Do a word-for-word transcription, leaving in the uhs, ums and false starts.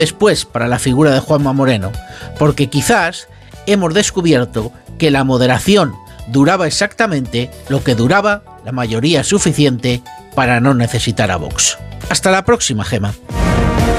después para la figura de Juanma Moreno, porque quizás hemos descubierto que la moderación duraba exactamente lo que duraba la mayoría suficiente para no necesitar a Vox. Hasta la próxima, Gema.